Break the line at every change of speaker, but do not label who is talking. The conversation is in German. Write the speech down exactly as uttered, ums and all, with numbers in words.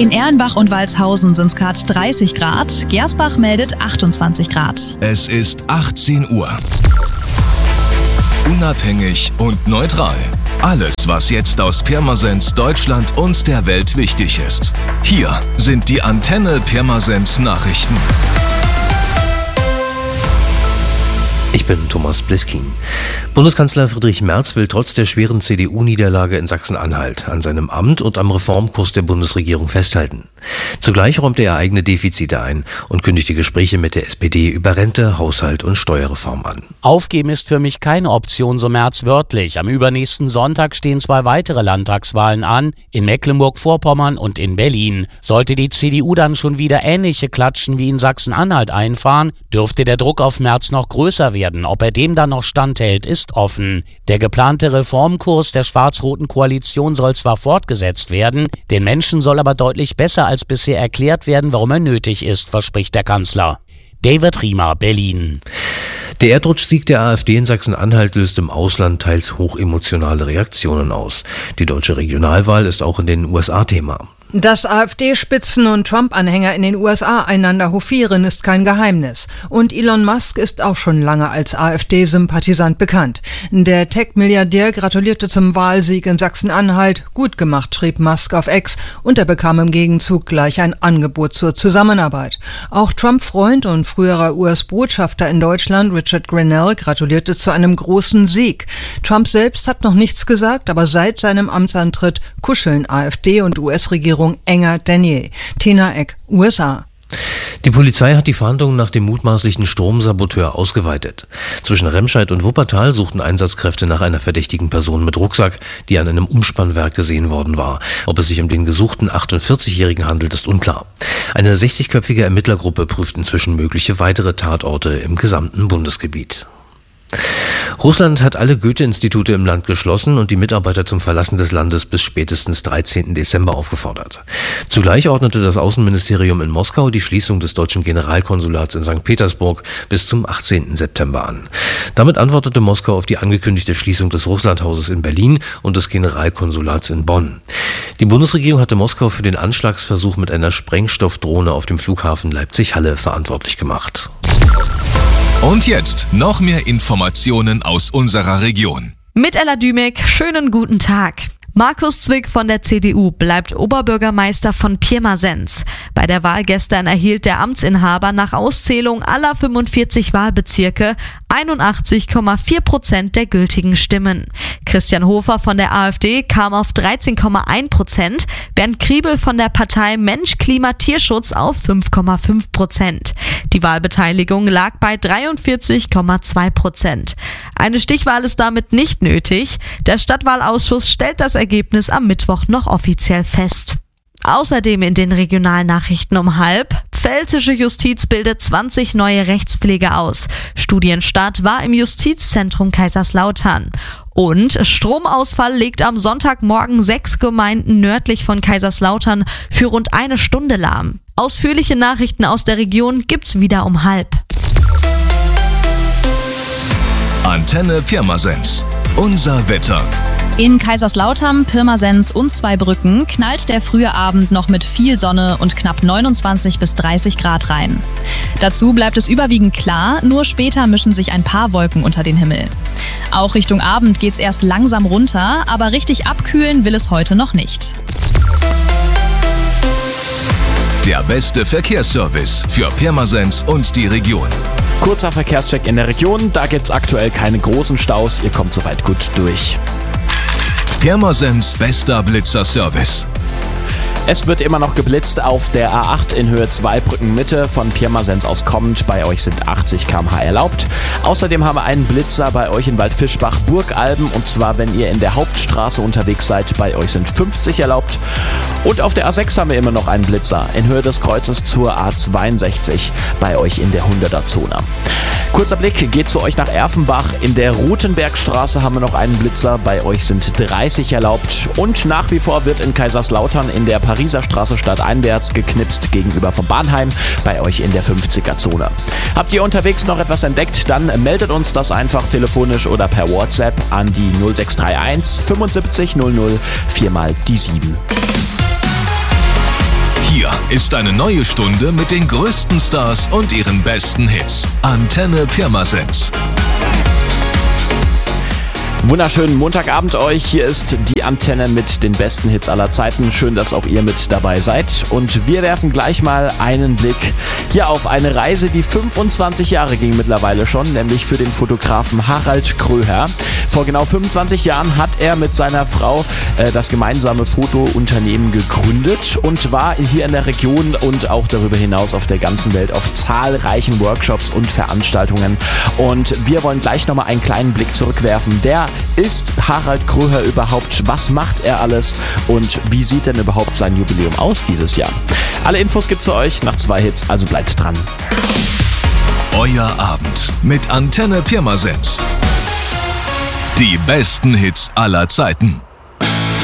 In Erlenbach und Walshausen sind es gerade dreißig Grad. Gersbach meldet achtundzwanzig Grad.
Es ist achtzehn Uhr. Unabhängig und neutral. Alles, was jetzt aus Pirmasens, Deutschland und der Welt wichtig ist. Hier sind die Antenne Pirmasens Nachrichten.
Ich bin Thomas Bliskin. Bundeskanzler Friedrich Merz will trotz der schweren C D U-Niederlage in Sachsen-Anhalt an seinem Amt und am Reformkurs der Bundesregierung festhalten. Zugleich räumt er eigene Defizite ein und kündigt die Gespräche mit der S P D über Rente, Haushalt und Steuerreform an.
Aufgeben ist für mich keine Option, so Merz wörtlich. Am übernächsten Sonntag stehen zwei weitere Landtagswahlen an, in Mecklenburg-Vorpommern und in Berlin. Sollte die C D U dann schon wieder ähnliche Klatschen wie in Sachsen-Anhalt einfahren, dürfte der Druck auf Merz noch größer werden. Ob er dem dann noch standhält, ist offen. Der geplante Reformkurs der schwarz-roten Koalition soll zwar fortgesetzt werden, den Menschen soll aber deutlich besser als bisher erklärt werden, warum er nötig ist, verspricht der Kanzler. David Riemer, Berlin.
Der Erdrutschsieg der AfD in Sachsen-Anhalt löst im Ausland teils hochemotionale Reaktionen aus. Die deutsche Regionalwahl ist auch in den U S A Thema.
Dass AfD-Spitzen und Trump-Anhänger in den U S A einander hofieren, ist kein Geheimnis. Und Elon Musk ist auch schon lange als AfD-Sympathisant bekannt. Der Tech-Milliardär gratulierte zum Wahlsieg in Sachsen-Anhalt. Gut gemacht, schrieb Musk auf X, und er bekam im Gegenzug gleich ein Angebot zur Zusammenarbeit. Auch Trump-Freund und früherer U S-Botschafter in Deutschland, Richard Grenell, gratulierte zu einem großen Sieg. Trump selbst hat noch nichts gesagt, aber seit seinem Amtsantritt kuscheln AfD und U S-Regierung enger denn je. Tina Eck, U S A.
Die Polizei hat die Fahndungen nach dem mutmaßlichen Stromsaboteur ausgeweitet. Zwischen Remscheid und Wuppertal suchten Einsatzkräfte nach einer verdächtigen Person mit Rucksack, die an einem Umspannwerk gesehen worden war. Ob es sich um den gesuchten achtundvierzigjährigen handelt, ist unklar. Eine sechzigköpfige Ermittlergruppe prüft inzwischen mögliche weitere Tatorte im gesamten Bundesgebiet. Russland hat alle Goethe-Institute im Land geschlossen und die Mitarbeiter zum Verlassen des Landes bis spätestens dreizehnten Dezember aufgefordert. Zugleich ordnete das Außenministerium in Moskau die Schließung des deutschen Generalkonsulats in Sankt Petersburg bis zum achtzehnten September an. Damit antwortete Moskau auf die angekündigte Schließung des Russlandhauses in Berlin und des Generalkonsulats in Bonn. Die Bundesregierung hatte Moskau für den Anschlagsversuch mit einer Sprengstoffdrohne auf dem Flughafen Leipzig-Halle verantwortlich gemacht.
Und jetzt noch mehr Informationen aus unserer Region.
Mit Ella Dümek, schönen guten Tag. Markus Zwick von der C D U bleibt Oberbürgermeister von Pirmasens. Bei der Wahl gestern erhielt der Amtsinhaber nach Auszählung aller fünfundvierzig Wahlbezirke einundachtzig Komma vier Prozent der gültigen Stimmen. Christian Hofer von der AfD kam auf dreizehn Komma eins Prozent, Bernd Kriebel von der Partei Mensch, Klima, Tierschutz auf fünf Komma fünf Prozent. Die Wahlbeteiligung lag bei dreiundvierzig Komma zwei Prozent. Eine Stichwahl ist damit nicht nötig. Der Stadtwahlausschuss stellt das Ergebnis am Mittwoch noch offiziell fest. Außerdem in den Regionalnachrichten um halb. Pfälzische Justiz bildet zwanzig neue Rechtspfleger aus. Studienstart war im Justizzentrum Kaiserslautern. Und Stromausfall legt am Sonntagmorgen sechs Gemeinden nördlich von Kaiserslautern für rund eine Stunde lahm. Ausführliche Nachrichten aus der Region gibt's wieder um halb.
Antenne Pirmasens. Unser Wetter.
In Kaiserslautern, Pirmasens und Zweibrücken knallt der frühe Abend noch mit viel Sonne und knapp neunundzwanzig bis dreißig Grad rein. Dazu bleibt es überwiegend klar, nur später mischen sich ein paar Wolken unter den Himmel. Auch Richtung Abend geht's erst langsam runter, aber richtig abkühlen will es heute noch nicht.
Der beste Verkehrsservice für Pirmasens und die Region.
Kurzer Verkehrscheck in der Region, da gibt's aktuell keine großen Staus, ihr kommt soweit gut durch.
Pirmasens bester Blitzerservice.
Es wird immer noch geblitzt auf der A acht in Höhe Zweibrücken Mitte von Pirmasens aus kommend. Bei euch sind achtzig Kilometer pro Stunde erlaubt. Außerdem haben wir einen Blitzer bei euch in Waldfischbach Burgalben, und zwar wenn ihr in der Hauptstraße unterwegs seid. Bei euch sind fünfzig erlaubt. Und auf der A sechs haben wir immer noch einen Blitzer in Höhe des Kreuzes zur A zweiundsechzig. Bei euch in der hunderter-Zone. Kurzer Blick geht zu euch nach Erfenbach. In der Rutenbergstraße haben wir noch einen Blitzer. Bei euch sind dreißig erlaubt. Und nach wie vor wird in Kaiserslautern in der Pariser Straße stadteinwärts geknipst gegenüber vom Bahnheim. Bei euch in der fünfziger-Zone. Habt ihr unterwegs noch etwas entdeckt? Dann meldet uns das einfach telefonisch oder per WhatsApp an die null sechs drei eins fünfundsiebzig null null vier mal die sieben.
Hier ist eine neue Stunde mit den größten Stars und ihren besten Hits. Antenne Pirmasens.
Wunderschönen Montagabend euch. Hier ist die Antenne mit den besten Hits aller Zeiten. Schön, dass auch ihr mit dabei seid. Und wir werfen gleich mal einen Blick hier auf eine Reise, die fünfundzwanzig Jahre ging mittlerweile schon, nämlich für den Fotografen Harald Kröher. Vor genau fünfundzwanzig Jahren hat er mit seiner Frau äh, das gemeinsame Fotounternehmen gegründet und war hier in der Region und auch darüber hinaus auf der ganzen Welt auf zahlreichen Workshops und Veranstaltungen. Und wir wollen gleich nochmal einen kleinen Blick zurückwerfen. Wer ist Harald Kröher überhaupt? Was macht er alles? Und wie sieht denn überhaupt sein Jubiläum aus dieses Jahr? Alle Infos gibt's für euch nach zwei Hits, also bleibt dran.
Euer Abend mit Antenne Pirmasens. Die besten Hits aller Zeiten.